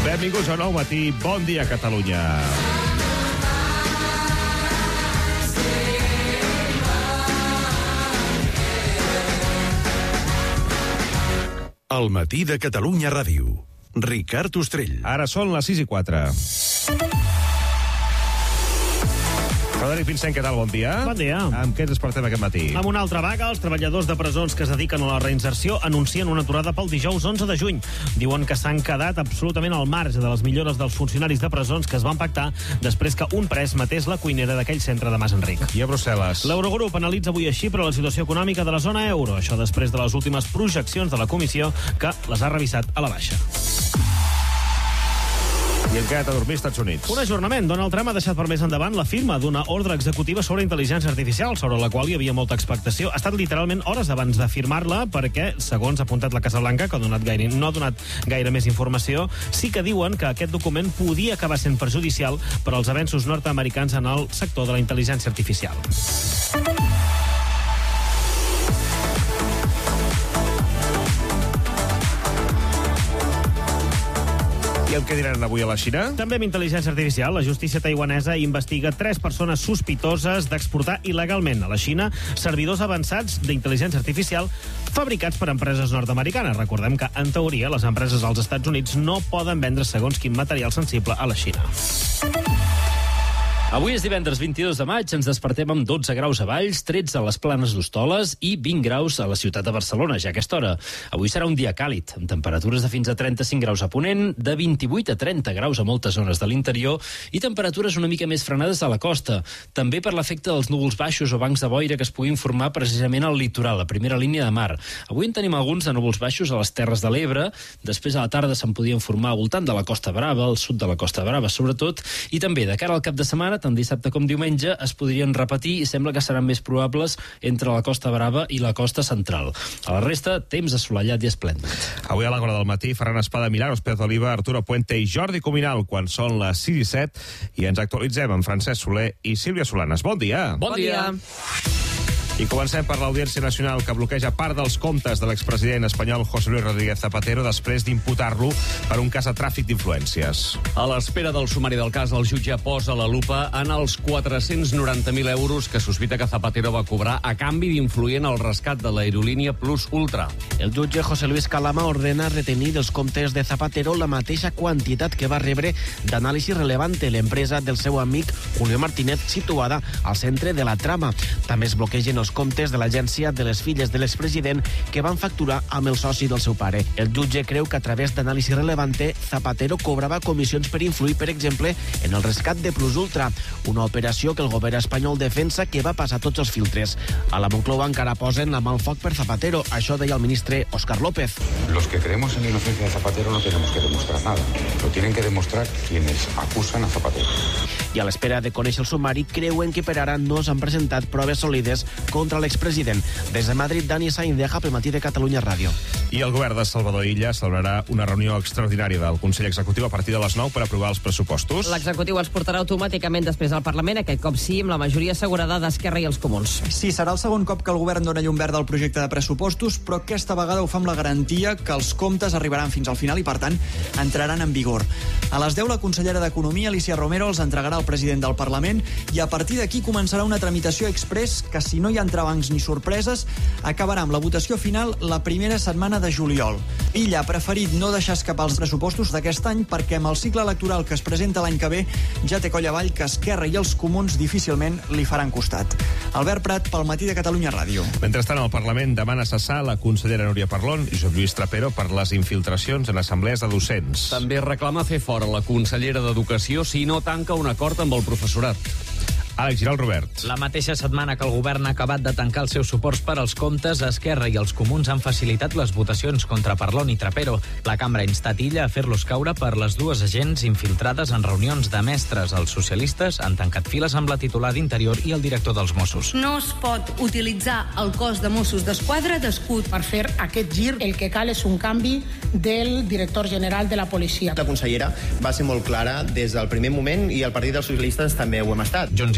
Benvinguts a Nou Matí. Bon dia, Catalunya. El matí de Catalunya Ràdio. Ricard Ostrell. Ara són les 6:04. Frederic Vincent, què tal? Bon dia. Bon dia. Amb què ens despertem aquest matí? Amb una altra vaga, els treballadors de presons que es dediquen a la reinserció anuncien una aturada pel dijous 11 de juny. Diuen que s'han quedat absolutament al marge de les millores dels funcionaris de presons que es van pactar després que un pres matés la cuinera d'aquell centre de Mas Enric. I a Brussel·les? L'Eurogrup analitza avui així per la situació econòmica de la zona euro. Això després de les últimes projeccions de la comissió que les ha revisat a la baixa. I en què t'ha dormit als Estats Units? Un ajornament. Donald Trump ha deixat per més endavant la firma d'una ordre executiva sobre intel·ligència artificial, sobre la qual hi havia molta expectació. Ha estat literalment hores abans de firmar-la perquè, segons ha apuntat la Casa Blanca, que no ha donat gaire més informació, sí que diuen que aquest document podia acabar sent perjudicial per als avenços nord-americans en el sector de la intel·ligència artificial. I el que diran avui a la Xina? També amb intel·ligència artificial, la justícia taiwanesa investiga 3 persones sospitoses d'exportar il·legalment a la Xina servidors avançats d'intel·ligència artificial fabricats per empreses nord-americanes. Recordem que, en teoria, les empreses als Estats Units no poden vendre segons quin material sensible a la Xina. Avui és divendres 22 de maig, ens despertem amb 12 graus a Valls, 13 a les Planes d'Hostoles i 20 graus a la ciutat de Barcelona, ja a aquesta hora. Avui serà un dia càlid, amb temperatures de fins a 35 graus a Ponent, de 28 a 30 graus a moltes zones de l'interior i temperatures una mica més frenades a la costa, també per l'efecte dels núvols baixos o bancs de boira que es puguin formar precisament al litoral, a primera línia de mar. Avui en tenim alguns de núvols baixos a les Terres de l'Ebre, després a la tarda se'n podien formar al voltant de la Costa Brava, al sud de la Costa Brava sobretot, i també de cara al cap de setmana, tant dissabte com diumenge, es podrien repetir i sembla que seran més probables entre la Costa Brava i la costa central. A la resta, temps assolellat i esplèndid. Avui a l'Àgora del matí, Ferran Espada, Milagros Pérez Oliva, Arturo Puente i Jordi Cuminal, quan són les 6:07, i ens actualitzem amb Francesc Soler i Sílvia Solanes. Bon dia! Bon dia! I comencem per l'Audiència Nacional, que bloqueja part dels comptes de l'expresident espanyol José Luis Rodríguez Zapatero després d'imputar-lo per un cas de tràfic d'influències. A l'espera del sumari del cas, el jutge posa la lupa en els 490.000 euros que sospita que Zapatero va cobrar a canvi d'influir en el rescat de l'aerolínia Plus Ultra. El jutge José Luis Calama ordena retenir dels comptes de Zapatero la mateixa quantitat que va rebre d'Anàlisi Relevante, l'empresa del seu amic Julio Martínez, situada al centre de la trama. També es bloquegen els comptes de l'agència de les filles de l'expresident que van facturar amb el soci del seu pare. El jutge creu que a través d'Anàlisi Relevante, Zapatero cobrava comissions per influir, per exemple, en el rescat de Plus Ultra, una operació que el govern espanyol defensa que va passar tots els filtres. A la Moncloa encara posen la mà al foc per Zapatero. Això deia el ministre Óscar López. Los que creemos en la inocencia de Zapatero no tenemos que demostrar nada. Lo tienen que demostrar quienes acusan a Zapatero. I a l'espera de conèixer el sumari, creuen que per ara no s'han presentat proves sòlides contra l'expresident. Des de Madrid, Dani Saindeja, pel matí de Catalunya Ràdio. I el govern de Salvador Illa celebrarà una reunió extraordinària del Consell Executiu a partir de les 9 per aprovar els pressupostos. L'executiu els portarà automàticament després al Parlament, aquest cop sí, amb la majoria assegurada d'Esquerra i els Comuns. Sí, serà el segon cop que el govern dona llum verda al projecte de pressupostos, però aquesta vegada ho fa amb la garantia que els comptes arribaran fins al final i, per tant, entraran en vigor. A les 10, la consellera d'Economia, Alicia Romero, els entregarà al president del Parlament i a partir d'aquí començarà una tramitació express que, si no hi ha entrebancs ni sorpreses, acabarà amb la votació final la primera setmana de juliol. Illa ha preferit no deixar escapar els pressupostos d'aquest any perquè amb el cicle electoral que es presenta l'any que ve ja té coll avall que Esquerra i els Comuns difícilment li faran costat. Albert Prat, pel matí de Catalunya Ràdio. Mentrestant, el Parlament demana cessar la consellera Núria Parlon i Josep Lluís Trapero per les infiltracions en assemblees de docents. També reclama fer fora la consellera d'Educació si no tanca un acord amb el professorat. Àlex Giral Robert. La mateixa setmana que el govern ha acabat de tancar els seus suports per als comptes, Esquerra i els Comuns han facilitat les votacions contra Parlon i Trapero. La cambra ha instat Illa a fer-los caure per les dues agents infiltrades en reunions de mestres. Els socialistes han tancat files amb la titular d'Interior i el director dels Mossos. No es pot utilitzar el cos de Mossos d'Esquadra d'escut. Per fer aquest gir, el que cal és un canvi del director general de la policia. La consellera va ser molt clara des del primer moment i el Partit dels Socialistes també ho hem estat. Junts i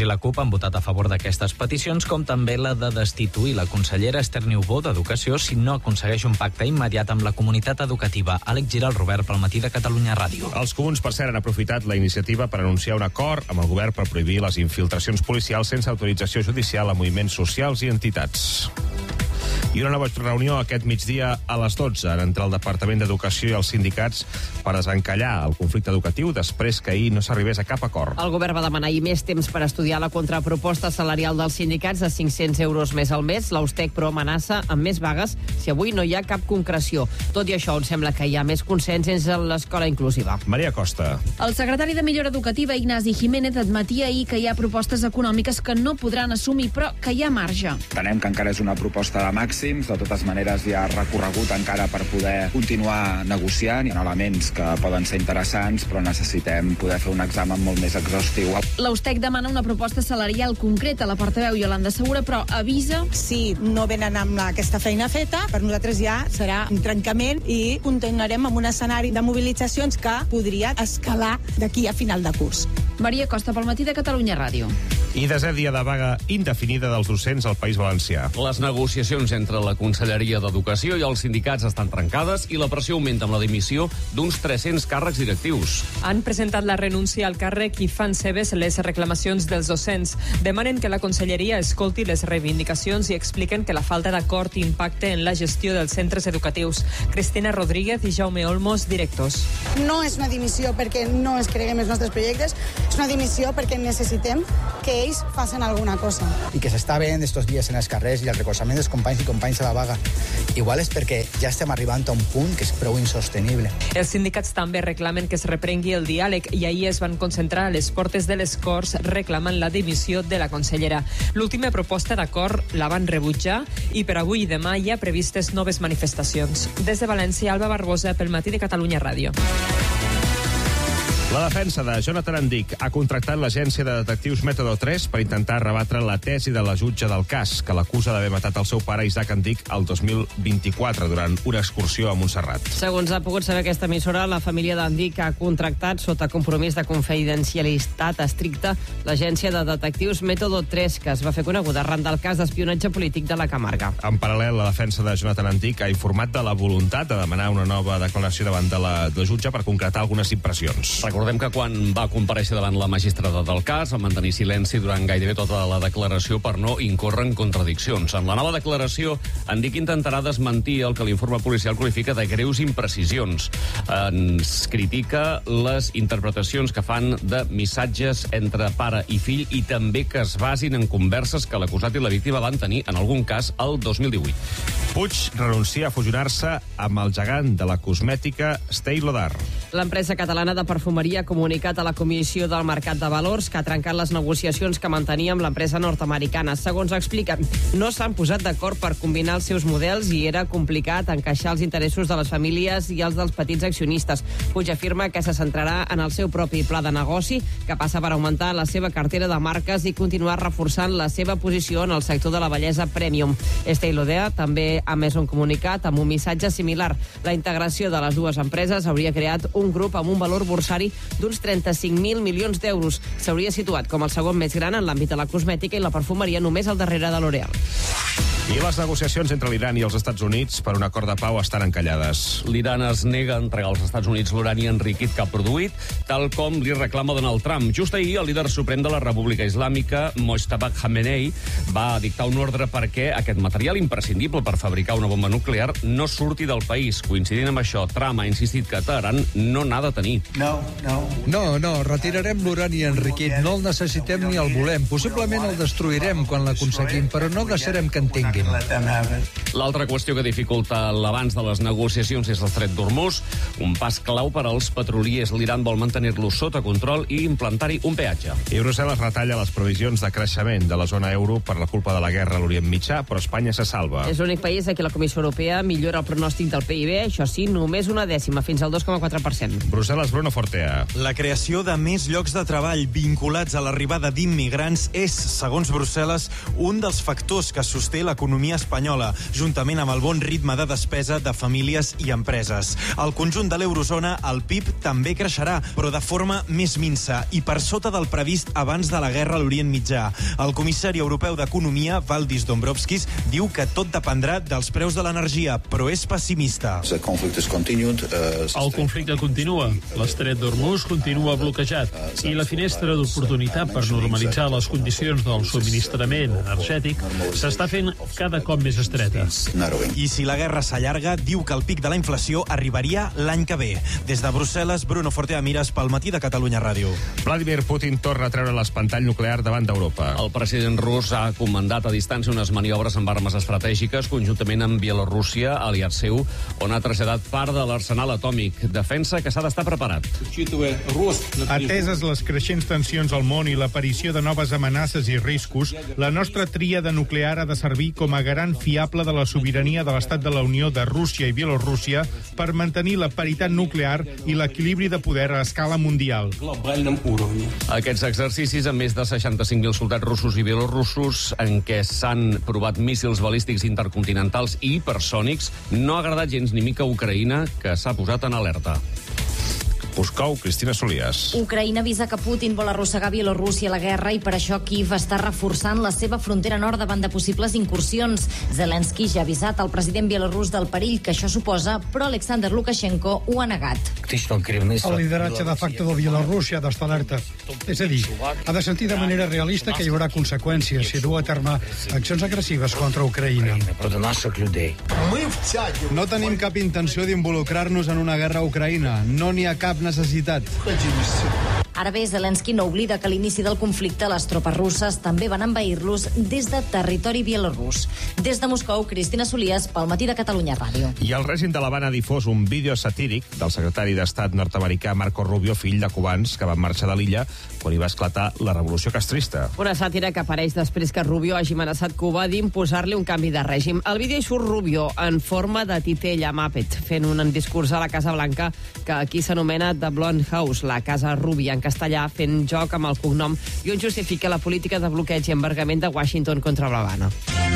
la CUP han votat a favor d'aquestes peticions, com també la de destituir la consellera Esther Niubó d'Educació si no aconsegueix un pacte immediat amb la comunitat educativa. Àlex Giral, Robert, pel Matí de Catalunya Ràdio. Els comuns, per cert, han aprofitat la iniciativa per anunciar un acord amb el govern per prohibir les infiltracions policials sense autorització judicial a moviments socials i entitats. I una nova reunió aquest migdia a les 12 entre el Departament d'Educació i els sindicats per desencallar el conflicte educatiu després que ahir no s'arribés a cap acord. El govern va demanar ahir més temps per estudiar la contraproposta salarial dels sindicats de 500 euros més al mes. L'Austec, però, amenaça amb més vagues si avui no hi ha cap concreció. Tot i això, ens sembla que hi ha més consens entre l'escola inclusiva. Maria Costa. El secretari de Millora Educativa, Ignasi Jiménez, admetia ahir que hi ha propostes econòmiques que no podran assumir, però que hi ha marge. Entenem que encara és una proposta de màxims, de totes maneres hi ha recorregut encara per poder continuar negociant. Hi ha elements que poden ser interessants, però necessitem poder fer un examen molt més exhaustiu. L'Austec demana una proposta salarial concreta. La portaveu Iolanda Segura, però avisa... Si no venen amb aquesta feina feta, per nosaltres ja serà un trencament i continuarem amb un escenari de mobilitzacions que podria escalar d'aquí a final de curs. Maria Costa, pel Matí de Catalunya Ràdio. I desè dia de vaga indefinida dels docents al País Valencià. Les negociacions entre la Conselleria d'Educació i els sindicats estan trencades i la pressió augmenta amb la dimissió d'uns 300 càrrecs directius. Han presentat la renúncia al càrrec i fan seves les reclamacions dels docents. Demanen que la Conselleria escolti les reivindicacions i expliquen que la falta d'acord impacta en la gestió dels centres educatius. Cristina Rodríguez i Jaume Olmos, directors. No és una dimissió perquè no es creguem els nostres projectes, és una dimissió perquè necessitem que ells facin alguna cosa. I que s'està veient estos dies en els carrers i el recolzament dels companys i companys a la vaga. Igual és perquè ja estem arribant a un punt que és prou insostenible. Els sindicats també reclamen que es reprengui el diàleg i ahir es van concentrar a les portes de les Corts reclamant la dimissió de la consellera. L'última proposta d'acord la van rebutjar i per avui i demà hi ha previstes noves manifestacions. Des de València, Alba Barbosa, pel Matí de Catalunya Ràdio. La defensa de Jonathan Andic ha contractat l'agència de detectius Método 3 per intentar rebatre la tesi de la jutge del cas, que l'acusa d'haver matat el seu pare Isaac Andic el 2024 durant una excursió a Montserrat. Segons ha pogut saber aquesta emissora, la família d'Andic ha contractat sota compromís de confidencialitat estricta l'agència de detectius Método 3, que es va fer coneguda arran del cas d'espionatge polític de la Camarga. En paral·lel, la defensa de Jonathan Andic ha informat de la voluntat de demanar una nova declaració davant de la jutge per concretar algunes impressions. Recordem que quan va comparèixer davant la magistrada del cas va mantenir silenci durant gairebé tota la declaració per no incórrer en contradiccions. En la nova declaració, Andic intentarà desmentir el que l'informe policial qualifica de greus imprecisions. Ens critica les interpretacions que fan de missatges entre pare i fill i també que es basin en converses que l'acusat i la víctima van tenir, en algun cas, el 2018. Puig renuncia a fusionar-se amb el gegant de la cosmètica Estée Lauder. L'empresa catalana de perfumeria ha comunicat a la Comissió del Mercat de Valors que ha trencat les negociacions que mantenia amb l'empresa nord-americana. Segons expliquen, no s'han posat d'acord per combinar els seus models i era complicat encaixar els interessos de les famílies i els dels petits accionistes. Puig afirma que se centrarà en el seu propi pla de negoci, que passa per augmentar la seva cartera de marques i continuar reforçant la seva posició en el sector de la bellesa premium. Estée Lauder també ha emès un comunicat amb un missatge similar. La integració de les dues empreses hauria creat un grup amb un valor borsari d'uns 35.000 milions d'euros. S'hauria situat com el segon més gran en l'àmbit de la cosmètica i la perfumeria, només al darrere de L'Oréal. I les negociacions entre l'Iran i els Estats Units per un acord de pau estan encallades. L'Iran es nega a entregar als Estats Units l'urani enriquit que ha produït, tal com li reclama Donald Trump. Just ahir, el líder suprem de la República Islàmica, Mojtaba Khamenei, va dictar un ordre perquè aquest material imprescindible per fabricar una bomba nuclear no surti del país. Coincidint amb això, Trump ha insistit que Teheran no n'ha de tenir. No, retirarem l'urani enriquit. No el necessitem ni el volem. Possiblement el destruirem quan l'aconseguim, però no deixarem que en tinguin. L'altra qüestió que dificulta l'abans de les negociacions és l'estret d'Hormuz, un pas clau per als petroliers. L'Iran vol mantenir-lo sota control i implantar-hi un peatge. I Brussel·les retalla les previsions de creixement de la zona euro per la culpa de la guerra a l'Orient Mitjà, però Espanya se salva. És l'únic país a qui la Comissió Europea millora el pronòstic del PIB, això sí, només una dècima, fins al 2,4%. Brussel·les, Bruno Fortea. La creació de més llocs de treball vinculats a l'arribada d'immigrants és, segons Brussel·les, un dels factors que sosté la l'economia espanyola, juntament amb el bon ritme de despesa de famílies i empreses. Al conjunt de l'eurozona, el PIB també creixerà, però de forma més minsa i per sota del previst abans de la guerra a l'Orient Mitjà. El comissari europeu d'Economia, Valdis Dombrovskis, diu que tot dependrà dels preus de l'energia, però és pessimista. El conflicte continua, l'estret d'Hormuz continua bloquejat i la finestra d'oportunitat per normalitzar les condicions del subministrament energètic s'està fent cada cop més estreta. I si la guerra s'allarga, diu que el pic de la inflació arribaria l'any que ve. Des de Brussel·les, Bruno Forteamires, pel Matí de Catalunya Ràdio. Vladimir Putin torna a treure l'espantall nuclear davant d'Europa. El president rus ha comandat a distància unes maniobres amb armes estratègiques conjuntament amb Bielorússia, aliat seu, on ha traslladat part de l'arsenal atòmic. Defensa que s'ha d'estar preparat. Ateses les creixents tensions al món i l'aparició de noves amenaces i riscos, la nostra tríada nuclear ha de servir com a garant fiable de la sobirania de l'Estat de la Unió de Rússia i Bielorússia per mantenir la paritat nuclear i l'equilibri de poder a escala mundial. Aquests exercicis, amb més de 65.000 soldats russos i bielorussos, en què s'han provat míssils balístics intercontinentals i hipersònics, no ha agradat gens ni mica a Ucraïna, que s'ha posat en alerta. Moscou, Cristina Solias. Ucraïna avisa que Putin vol arrossegar Bielorússia a la guerra i per això Kiev està reforçant la seva frontera nord davant de possibles incursions. Zelensky ja ha avisat al president bielorús del perill que això suposa, però Alexander Lukashenko ho ha negat. El lideratge de facto de Bielorússia ha d'estar alerta. És a dir, ha de sentir de manera realista que hi haurà conseqüències si du a terme accions agressives contra Ucraïna. No tenim cap intenció d'involucrar-nos en una guerra a Ucraïna. No n'hi ha cap necessitat. Ara bé, Zelensky no oblida que a l'inici del conflicte les tropes russes també van envair-los des de territori bielorús. Des de Moscou, Cristina Solias, pel Matí de Catalunya Ràdio. I el règim de l'Havana ha difós un vídeo satíric del secretari d'Estat nord-americà Marco Rubio, fill de cubans que van marxar de l'illa quan hi va esclatar la revolució castrista. Una sàtira que apareix després que Rubio hagi amenaçat Cuba d'imposar-li un canvi de règim. Al vídeo hi surt Rubio en forma de titella Muppet, fent un discurs a la Casa Blanca que aquí s'anomena The Blonde House, la Casa Rubia, en castellà, fent joc amb el cognom i on justifica la política de bloqueig i embargament de Washington contra l'Havana.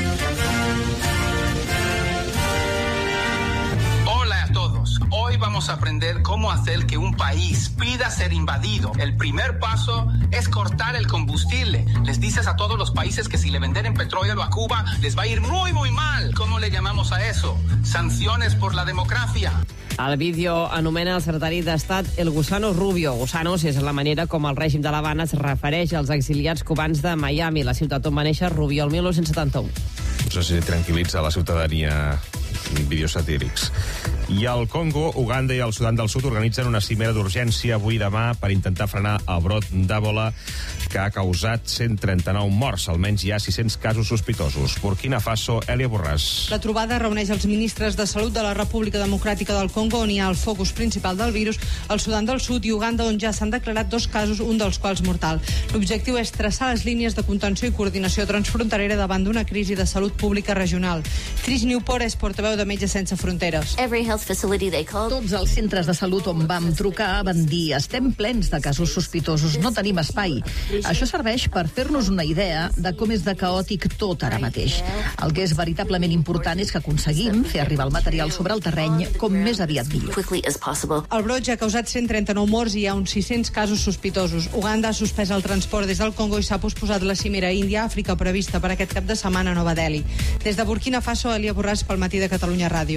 Hola a todos. Hoy vamos a aprender cómo hacer que un país pida ser invadido. El primer paso es cortar el combustible. Les dices a todos los países que si le venden petróleo a Cuba les va a ir muy, muy mal. ¿Cómo le llamamos a eso? Sanciones por la democracia. El vídeo anomena el secretari d'Estat el Gusano Rubio. Gusanos és la manera com el règim de l'Havana es refereix als exiliats cubans de Miami, la ciutat on va néixer Rubio el 1971. No sé si tranquil·litza la ciutadania vídeos satírics. I el Congo, Uganda i el Sudan del Sud organitzen una cimera d'urgència avui i demà per intentar frenar el brot d'Ebola que ha causat 139 morts. Almenys hi ha 600 casos sospitosos. Burkina Faso, Elia Borràs. La trobada reuneix els ministres de Salut de la República Democràtica del Congo, on hi ha el focus principal del virus, el Sudan del Sud i Uganda, on ja s'han declarat 2 casos, un dels quals mortal. L'objectiu és traçar les línies de contenció i coordinació transfronterera davant d'una crisi de salut pública regional. Trish Newport és portaveu de Metges Sense Fronteres. Tots els centres de salut on vam trucar van dir estem plens de casos sospitosos, no tenim espai. Això serveix per fer-nos una idea de com és de caòtic tot ara mateix. El que és veritablement important és que aconseguim fer arribar el material sobre el terreny com més aviat millor. El brot ja ha causat 139 morts i hi ha uns 600 casos sospitosos. Uganda ha suspès el transport des del Congo i s'ha posposat la cimera Índia-Àfrica prevista per aquest cap de setmana a Nova Delhi. Des de Burkina Faso, Elia Borràs, pel Matí de Catalunya Ràdio.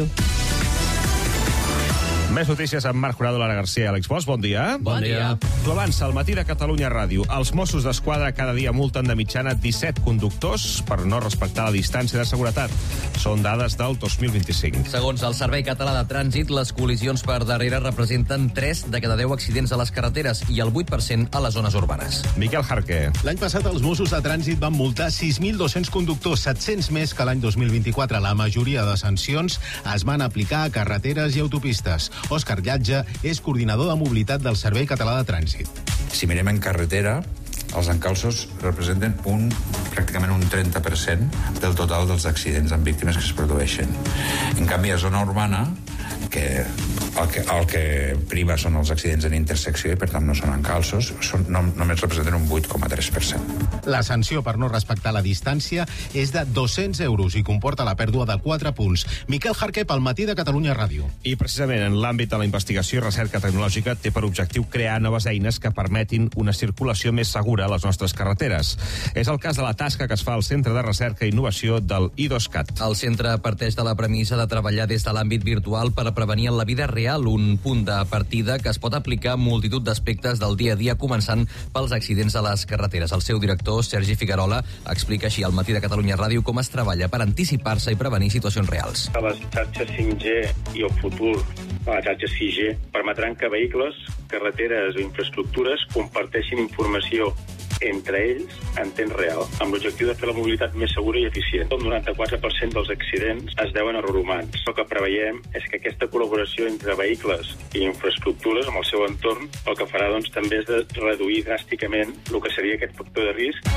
Més notícies amb Marc Jurado, Lara García i Àlex Bosch. Bon dia. Bon dia. T'ho avança al Matí de Catalunya Ràdio. Els Mossos d'Esquadra cada dia multen de mitjana 17 conductors per no respectar la distància de seguretat. Són dades del 2025. Segons el Servei Català de Trànsit, les col·lisions per darrere representen 3 de cada 10 accidents a les carreteres i el 8% a les zones urbanes. Miquel Jarque. L'any passat els Mossos de Trànsit van multar 6.200 conductors, 700 més que l'any 2024. La majoria de sancions es van aplicar a carreteres i autopistes. Òscar Llatge és coordinador de mobilitat del Servei Català de Trànsit. Si mirem en carretera, els encalços representen pràcticament un 30% del total dels accidents amb víctimes que es produeixen. En canvi, a zona urbana, que El que priva són els accidents en intersecció i, per tant, no són encalços. Només representen un 8,3%. La sanció per no respectar la distància és de 200 euros i comporta la pèrdua de 4 punts. Miquel Jarqué, pel Matí de Catalunya Ràdio. I precisament en l'àmbit de la investigació i recerca tecnològica té per objectiu crear noves eines que permetin una circulació més segura a les nostres carreteres. És el cas de la tasca que es fa al Centre de Recerca i Innovació del I2CAT. El centre parteix de la premissa de treballar des de l'àmbit virtual per prevenir en la vida real, un punt de partida que es pot aplicar a multitud d'aspectes del dia a dia, començant pels accidents a les carreteres. El seu director, Sergi Figuerola, explica així al Matí de Catalunya Ràdio com es treballa per anticipar-se i prevenir situacions reals. Les xarxes 5G i el futur de la xarxa 6G permetran que vehicles, carreteres o infraestructures comparteixin informació entre ells en temps real, amb l'objectiu de fer la mobilitat més segura i eficient. El 94% dels accidents es deuen a errors humans. El que preveiem és que aquesta col·laboració entre vehicles i infraestructures amb el seu entorn el que farà també és de reduir dràsticament el que seria aquest factor de risc.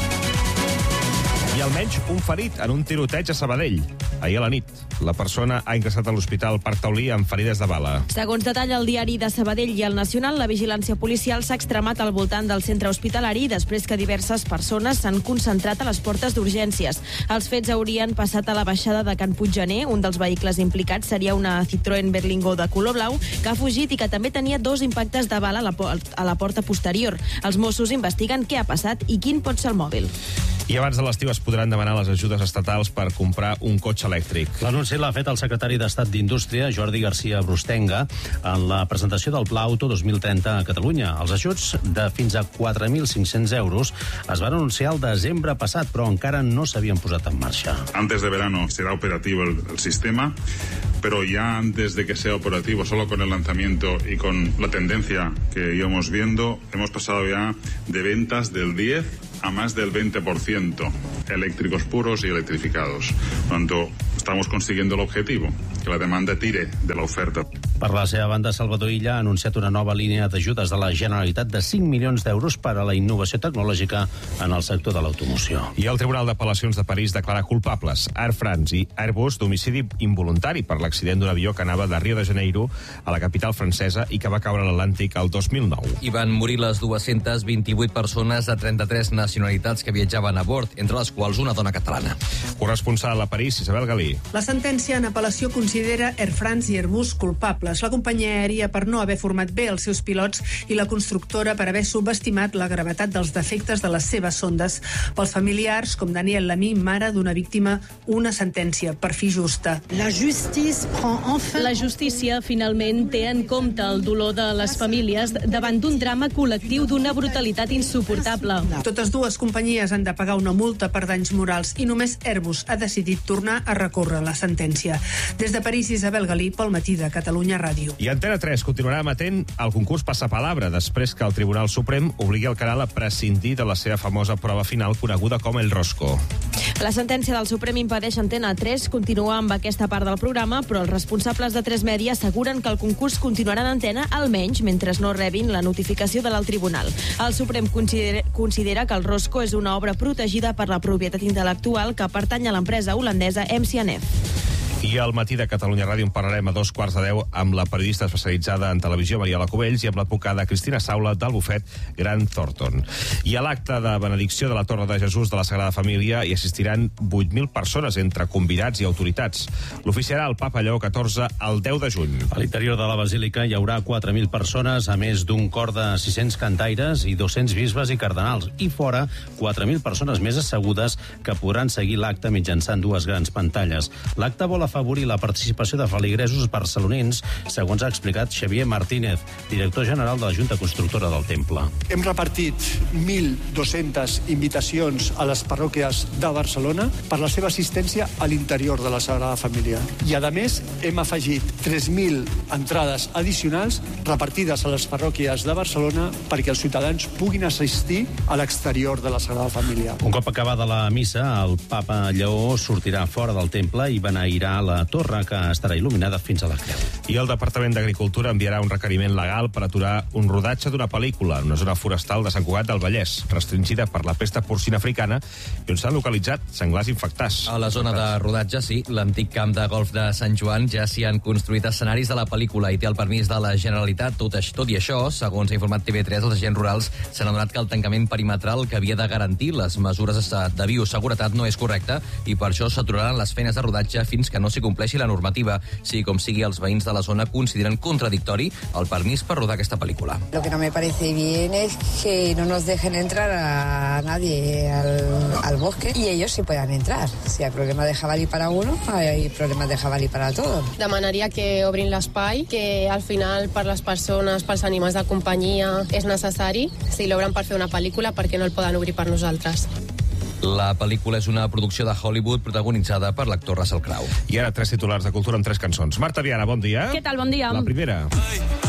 I almenys un ferit en un tiroteig a Sabadell. Ahir a la nit, la persona ha ingressat a l'Hospital Parc Taulí amb ferides de bala. Segons detalla el diari de Sabadell i el Nacional, la vigilància policial s'ha extremat al voltant del centre hospitalari després que diverses persones s'han concentrat a les portes d'urgències. Els fets haurien passat a la baixada de Can Puiggener. Un dels vehicles implicats seria una Citroën Berlingo de color blau que ha fugit i que també tenia 2 impactes de bala a la porta posterior. Els Mossos investiguen què ha passat i quin pot ser el mòbil. I abans de l'estiu es podran demanar les ajudes estatals per comprar un cotxe elèctric. L'anunci l'ha fet el secretari d'Estat d'Indústria, Jordi García Brustenga, en la presentació del Pla Auto 2030 a Catalunya. Els ajuts de fins a 4.500 euros es van anunciar el desembre passat, però encara no s'havien posat en marxa. Antes de verano será operativo el sistema, pero ya antes de que sea operativo, solo con el lanzamiento y con la tendencia que íbamos viendo, hemos pasado ya de ventas del 10 a más del 20% eléctricos puros y electrificados. Por tanto, estamos consiguiendo el objetivo, que la demanda tire de la oferta. Per la seva banda, Salvador Illa ha anunciat una nova línia d'ajudes de la Generalitat de 5 milions d'euros per a la innovació tecnològica en el sector de l'automoció. I el Tribunal d'Apel·lacions de París declara culpables Air France i Airbus d'homicidi involuntari per l'accident d'un avió que anava de Rio de Janeiro a la capital francesa i que va caure a l'Atlàntic el 2009. Hi van morir les 228 persones de 33 nacionalitats que viatjaven a bord, entre les quals una dona catalana. Corresponsal a París, Isabel Galí. La sentència en apel·lació considera Air France i Airbus culpables. La companyia aèria per no haver format bé els seus pilots i la constructora per haver subestimat la gravetat dels defectes de les seves sondes. Pels familiars, com Daniel Lamy, mare d'una víctima, una sentència per fi justa. La justícia finalment té en compte el dolor de les famílies davant d'un drama col·lectiu d'una brutalitat insuportable. Totes dues companyies han de pagar una multa per danys morals i només Airbus ha decidit tornar a recórrer la sentència. Des de París, Isabel Galí, pel Matí de Catalunya Ràdio. I Antena 3 continuarà emetent el concurs Passapalabra després que el Tribunal Suprem obligui el canal a prescindir de la seva famosa prova final coneguda com el Rosco. La sentència del Suprem impedeix a Antena 3 continuar amb aquesta part del programa, però els responsables de 3 Media asseguren que el concurs continuarà en antena almenys mentre no rebin la notificació de l'alt tribunal. El Suprem considera que el Rosco és una obra protegida per la propietat intel·lectual que pertany a l'empresa holandesa MCNF. I al Matí de Catalunya Ràdio en parlarem a 2:15 amb la periodista especialitzada en televisió Mariala Cubells i amb l'advocada Cristina Saula del bufet Grant Thornton. I a l'acte de benedicció de la Torre de Jesús de la Sagrada Família hi assistiran 8.000 persones entre convidats i autoritats. L'oficiarà el Papa Lleó XIV el 10 de juny. A l'interior de la Basílica hi haurà 4.000 persones, a més d'un cor de 600 cantaires i 200 bisbes i cardenals. I fora, 4.000 persones més assegudes que podran seguir l'acte mitjançant 2 grans pantalles. L'acte vol afavorir la participació de feligresos barcelonins, segons ha explicat Xavier Martínez, director general de la Junta Constructora del Temple. Hem repartit 1.200 invitacions a les parròquies de Barcelona per la seva assistència a l'interior de la Sagrada Família. I, a més, hem afegit 3.000 entrades addicionals repartides a les parròquies de Barcelona perquè els ciutadans puguin assistir a l'exterior de la Sagrada Família. Un cop acabada la missa, el Papa Lleó sortirà fora del temple i beneirà a la torre, que estarà il·luminada fins a la creu. I el Departament d'Agricultura enviarà un requeriment legal per aturar un rodatge d'una pel·lícula en una zona forestal de Sant Cugat del Vallès, restringida per la pesta porcina africana, i on s'han localitzat senglars infectats. A la zona de rodatge, sí, l'antic camp de golf de Sant Joan ja s'hi han construït escenaris de la pel·lícula i té el permís de la Generalitat. Tot i això, segons ha informat TV3, els agents rurals s'han adonat que el tancament perimetral que havia de garantir les mesures de bioseguretat no és correcte i per això s'aturaran les feines de rodatge fins que no s'hi compleixi la normativa. Sigui com sigui, els veïns de la zona consideren contradictori el permís per rodar aquesta pel·lícula. Lo que no me parece bien es que no nos dejen entrar a nadie al bosque y ellos sí puedan entrar. Si hay problemas de jabalí para uno, hay problemas de jabalí para todos. Demanaria que obrin l'espai, que al final per les persones, pels animals de companyia és necessari. Si l'obren per fer una pel·lícula, per què no el poden obrir per nosaltres? La pel·lícula és una producció de Hollywood protagonitzada per l'actor Russell Crowe. I ara 3 titulars de cultura amb 3 cançons. Marta Viana, bon dia. Què tal, bon dia? La primera.